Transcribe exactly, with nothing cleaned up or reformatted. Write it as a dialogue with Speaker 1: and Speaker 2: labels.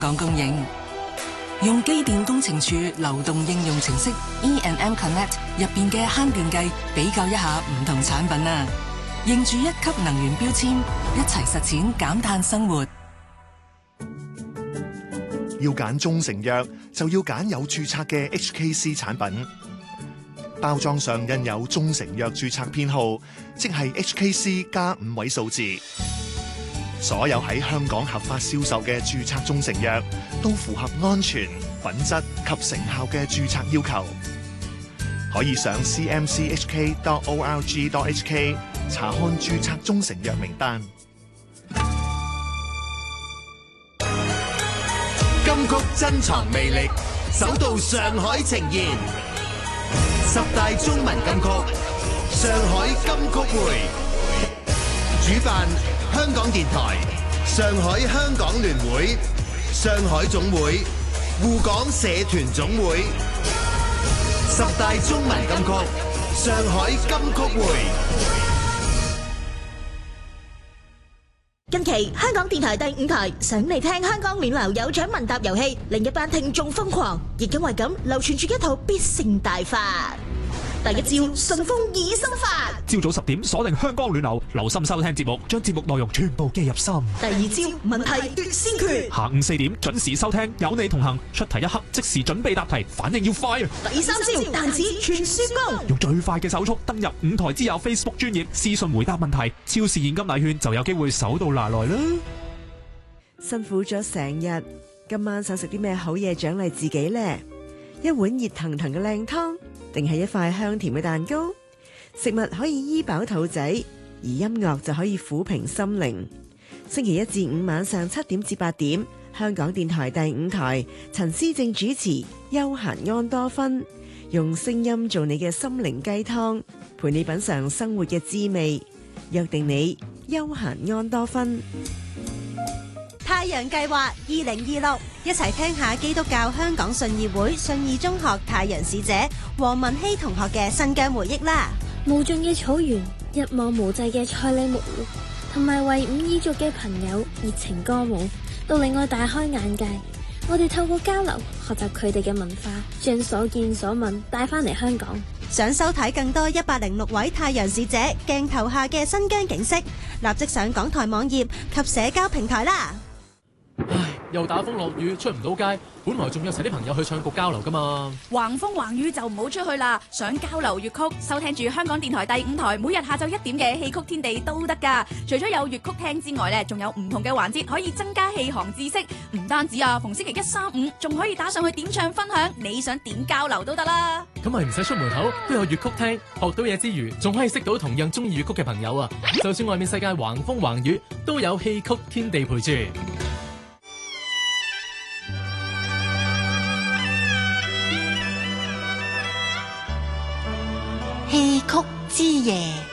Speaker 1: 港供應。用機電工程署流動應用程式 E and M Connect 入邊嘅慳電計，比較一下唔同產品啊，認住一級能源標籤，一齊實踐減碳生活。
Speaker 2: 要揀中成藥，就要揀有註冊嘅 H K C 產品。包裝上印有中成藥註冊編號，即係 H K C 加五位數字。所有喺香港合法銷售嘅註冊中成藥都符合安全、品質及成效嘅註冊要求。可以上 c m c h k dot org dot h k 查看註冊中成藥名單。
Speaker 3: 金曲珍藏魅力，首度上海呈現十大中文金曲，上海金曲會，主辦香港電台、上海香港聯會、上海總會、滬港社團總會，十大中文金曲，上海金曲會。
Speaker 4: 近期香港電台第五台想嚟聽香港暖流有獎問答遊戲，另一班聽眾瘋狂，亦因為咁流傳住一套必勝大法。第一招順風耳心法，
Speaker 5: 朝早十點鎖定香港暖流，留心收聽節目，將節目內容全部記入心。
Speaker 4: 第二招問題奪先決，
Speaker 5: 下午四點準時收聽，有你同行，出題一刻即時準備答題，反應要快啊！
Speaker 4: 第三招彈指傳輸功，
Speaker 5: 用最快嘅手速登入五台之友 Facebook 專頁私信回答問題，超市現金禮券就有機會手到拿來啦！
Speaker 6: 辛苦咗成日，今晚想食啲咩好嘢獎勵自己呢？一碗熱騰騰嘅靚湯，定係一塊香甜嘅蛋糕？食物可以醫飽肚仔，而音樂就可以撫平心靈。星期一至五晚上七點至八點，香港電台第五台，陳思正主持《悠閒安多芬》，用聲音做你嘅心靈雞湯，陪你品嘗生活嘅滋味。約定你悠閒安多芬。
Speaker 7: 太陽計劃二零二六，一齊聽下基督教香港信義會信義中學太陽使者黃文希同學嘅新疆回憶啦。
Speaker 8: 無盡嘅草原，一望無際嘅賽里木湖，同埋維吾爾族嘅朋友熱情歌舞，都令我大開眼界。我哋透過交流，學習佢哋嘅文化，將所見所聞帶翻嚟香港。
Speaker 7: 想收睇更多一百零六位太陽使者鏡頭下嘅新疆景色，立即上港台網頁及社交平台啦。
Speaker 9: 唉，又打風落雨，出唔到街。本來仲約齊啲朋友去唱歌交流噶嘛。
Speaker 10: 橫風橫雨就唔好出去啦。想交流粵曲，收聽住香港電台第五台每日下晝一點嘅戲曲天地都得噶。除咗有粵曲聽之外呢，仲有唔同嘅環節可以增加戲行知識。唔單止啊，逢星期一、三、五仲可以打上去點唱分享，你想點交流都得啦。
Speaker 9: 咁咪唔使出門口，都有粵曲聽，學到嘢之餘，仲可以識到同樣中意粵曲嘅朋友啊。就算外面世界橫風橫雨，都有戲曲天地陪住。
Speaker 11: 戲曲之夜。